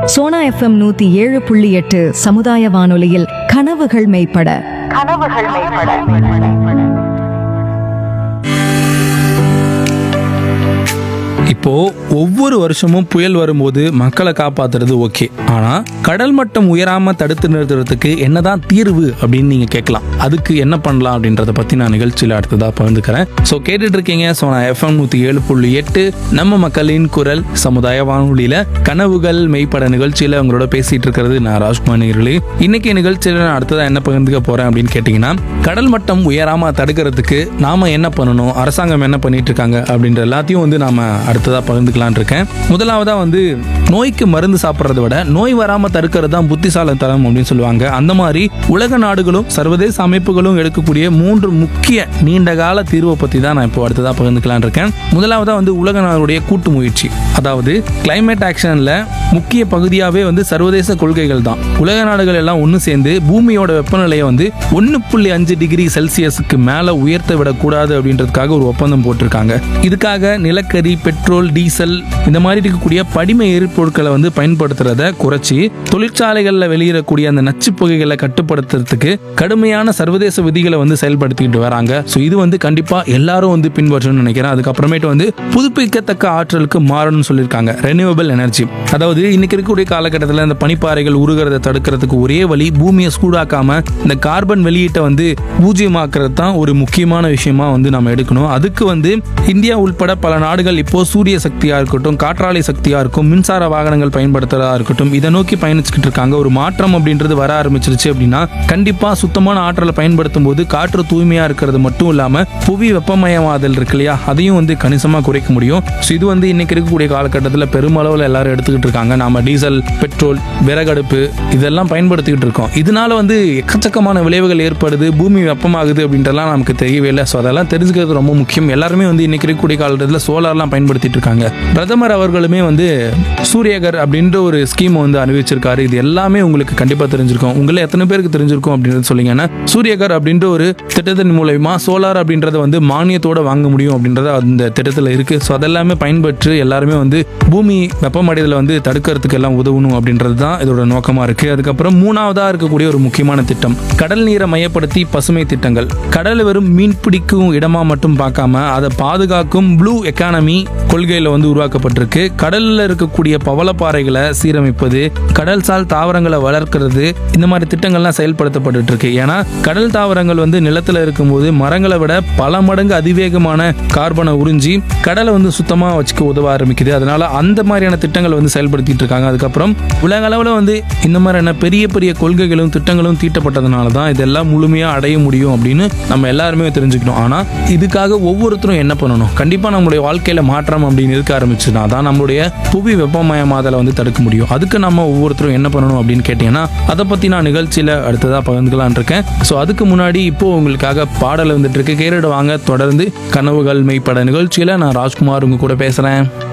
Sona FM 107.8 சமுதாய வானொலியில் கனவுகள் மெய்ப்பட. இப்போ ஒவ்வொரு வருஷமும் புயல் வரும்போது மக்களை காப்பாத்துறது ஓகே, ஆனா கடல் மட்டம் உயராம தடுத்து நிறுத்துறதுக்கு என்னதான் தீர்வு அப்படின்னு நீங்க கேட்கலாம். அதுக்கு என்ன பண்ணலாம் அப்படின்றத பத்தி நான் நிகழ்ச்சியில் அடுத்ததா பகிர்ந்துக்கிறேன். ஸோ கேட்டுட்டு இருக்கீங்க சோனா எஃப்எம் 107.8 நம்ம மக்களின் குரல் சமுதாய வானொலியில கனவுகள் மெய்ப்பட நிகழ்ச்சியில உங்களோட பேசிட்டு இருக்கிறது நான் ராஜ்குமார் நேயர்களே. இன்னைக்கு நிகழ்ச்சியில நான் அடுத்ததா என்ன பகிர்ந்துக்க போறேன் அப்படின்னு கேட்டீங்கன்னா, கடல் மட்டம் உயராம தடுக்கிறதுக்கு நாம என்ன பண்ணணும், அரசாங்கம் என்ன பண்ணிட்டு இருக்காங்க அப்படின்ற எல்லாத்தையும் வந்து நாம அடுத்ததா பகிர்ந்துக்கலான் இருக்கேன். முதலாவதா வந்து நோய்க்கு மருந்து சாப்பிட்றத விட நோய் வராம தடுக்கிறது தான் புத்திசாலித்தனம் அப்படின்னு சொல்லுவாங்க. அந்த மாதிரி உலக நாடுகளும் சர்வதேச அமைப்புகளும் எடுக்கக்கூடிய 3 முக்கிய நீண்டகால தீர்வை பத்தி தான் நான் இப்போ அடுத்ததா பகிர்ந்துக்கலான் இருக்கேன். முதலாவதா வந்து உலக நாடுடைய கூட்டு முயற்சி, அதாவது கிளைமேட் ஆக்ஷன்ல முக்கிய பகுதியாவே வந்து சர்வதேச கொள்கைகள் தான். உலக நாடுகள் எல்லாம் ஒன்று சேர்ந்து பூமியோட வெப்பநிலையை வந்து 1.5 டிகிரி செல்சியஸுக்கு மேல உயர்த்த விடக்கூடாது அப்படின்றதுக்காக ஒரு ஒப்பந்தம் போட்டிருக்காங்க. இதுக்காக நிலக்கரி, பெட்ரோல், டீசல் இந்த மாதிரி இருக்கக்கூடிய படிம எரிபொருட்களை வந்து பயன்படுத்துறத குறைச்சி தொழிற்சாலைகளில் வெளியிடக்கூடிய அந்த நச்சு புகைகளை கட்டுப்படுத்துறதுக்கு கடுமையான சர்வதேச விதிகளை வந்து செயல்படுத்திக்கிட்டு வராங்க. ஸோ இது வந்து கண்டிப்பா எல்லாரும் வந்து பின்பற்றணும்னு நினைக்கிறேன். அதுக்கப்புறமேட்டு வந்து புதுப்பிக்கத்தக்க ஆற்றலுக்கு மாறணும்னு சொல்லியிருக்காங்க, ரெனியூவபிள் எனர்ஜி. அதாவது இன்னைக்கு இருக்கக்கூடிய காலகட்டத்தில் இந்த பனிப்பாறைகள் உருகிறத தடுக்கிறதுக்கு ஒரே வழி பூமியை சூடாக்காம இந்த கார்பன் வெளியீட்டை வந்து பூஜ்ஜியமாக்குறது தான் ஒரு முக்கியமான விஷயமா வந்து நம்ம எடுக்கணும். அதுக்கு வந்து இந்தியா உட்பட பல நாடுகள் இப்போ சூரிய சக்தியா இருக்கட்டும், காற்றாலை சக்தியா இருக்கும், மின்சார வாகனங்கள் பயன்படுத்துறதா இருக்கட்டும், இதை நோக்கி பயணிச்சுக்கிட்டு இருக்காங்க. ஒரு மாற்றம் அப்படின்றது வர ஆரம்பிச்சிருச்சு அப்படின்னா கண்டிப்பா சுத்தமான ஆற்றலை பயன்படுத்தும் போது காற்று தூய்மையா இருக்கிறது மட்டும் இல்லாம புவி வெப்பமயமாதல் இருக்கு இல்லையா, அதையும் வந்து கணிசமா குறைக்க முடியும். ஸோ இது வந்து இன்னைக்கு இருக்கக்கூடிய காலகட்டத்தில் பெருமளவில் எல்லாரும் எடுத்துக்கிட்டு இருக்காங்க. நாம டீசல், பெட்ரோல், விறகடுப்பு இதெல்லாம் பயன்படுத்திக்கிட்டு இருக்கோம். இதனால வந்து எக்கச்சக்கமான விளைவுகள் ஏற்படுது, பூமி வெப்பமாகுது அப்படின்றலாம் நமக்கு தெரியவே இல்லை. ஸோ அதெல்லாம் தெரிஞ்சுக்கிறது ரொம்ப முக்கியம். எல்லாருமே வந்து இன்னைக்கு இருக்கக்கூடிய காலகட்டத்தில் சோலார்லாம் பயன்படுத்திட்டு இருக்காங்க. பிரதமர் அவர்களுமே வந்து சூரியகர் அப்படின்ற ஒரு ஸ்கீம் வந்து அறிவிச்சிருக்காரு. இது எல்லாமே உங்களுக்கு கண்டிப்பா தெரிஞ்சிருக்கும். உங்களை எத்தனை பேருக்கு தெரிஞ்சிருக்கும் அப்படின்றது சொல்லிங்கன்னா, சூரியகர் அப்படின்ற ஒரு திட்டத்தின் மூலமா சோலார் அப்படின்றத வந்து மானியத்தோட வாங்க முடியும் அப்படின்றத அந்த திட்டத்தில் இருக்கு. ஸோ அதெல்லாமே பயன்பெற்று எல்லாருமே வந்து பூமி வெப்பமடைதலை வந்து தடுக்கிறதுக்கு எல்லாம் உதவணும் அப்படின்றது தான் இதோட நோக்கமா இருக்கு. அதுக்கப்புறம் 3வதா இருக்கக்கூடிய ஒரு முக்கியமான திட்டம் கடல் நீரை மையப்படுத்தி பசுமை திட்டங்கள். கடல் வெறும் மீன் பிடிக்கும் இடமா மட்டும் பார்க்காம அதை பாதுகாக்கும் ப்ளூ எக்கானமி கொள்கையில வந்து உருவாக்கப்பட்டிருக்கு. கடல்ல இருக்கக்கூடிய பவளப்பாறைகளை சீரமைப்பது, கடல்சால் தாவரங்களை வளர்க்கிறது, இந்த மாதிரி திட்டங்கள்லாம் செயல்படுத்தப்பட்டு இருக்கு. ஏன்னா கடல் தாவரங்கள் வந்து நிலத்துல இருக்கும்போது மரங்களை விட பல மடங்கு அதிவேகமான கார்பனை உறிஞ்சி கடலை வந்து சுத்தமா வச்சுக்க உதவ ஆரம்பிக்குது. அதனால அந்த மாதிரியான திட்டங்கள் வந்து செயல்படுத்திட்டு இருக்காங்க. அதுக்கப்புறம் உலக அளவில் வந்து இந்த மாதிரியான பெரிய பெரிய கொள்கைகளும் திட்டங்களும் தீட்டப்பட்டதுனால தான் இதெல்லாம் முழுமையா அடைய முடியும் அப்படின்னு நம்ம எல்லாருமே தெரிஞ்சுக்கணும். ஆனா இதுக்காக ஒவ்வொருத்தரும் என்ன பண்ணணும், கண்டிப்பா நம்மளுடைய வாழ்க்கையில மாற்றம் அப்படின்னு இருக்க ஆரம்பிச்சுன்னா தான் நம்மளுடைய புவி வெப்பமயமாதலை வந்து தடுக்க முடியும். அதுக்கு நம்ம ஒவ்வொருத்தரும் என்ன பண்ணணும் அப்படின்னு கேட்டீங்கன்னா, அதை பத்தி நான் நிகழ்ச்சியில அடுத்ததா பகிர்ந்துக்கலான் இருக்கேன். ஸோ அதுக்கு முன்னாடி இப்போ உங்களுக்காக பாடல் வந்துட்டு இருக்கு, கேட்டுட்டு வாங்க. தொடர்ந்து கனவுகள் மெய்ப்பட நிகழ்ச்சியில நான் ராஜ்குமார் உங்க கூட பேசுறேன்.